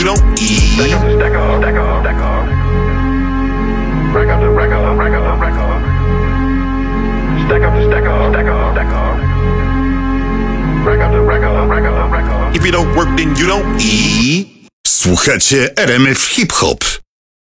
you don't eat. Stack up, stack up, stack up, stack up. Rack up, rack up, rack up, rack up. Stack up, stack up, stack up, stack up. Rack up, rack up, rack up, rack up. If you don't work, then you don't eat. Słuchacie RMF Hip Hop.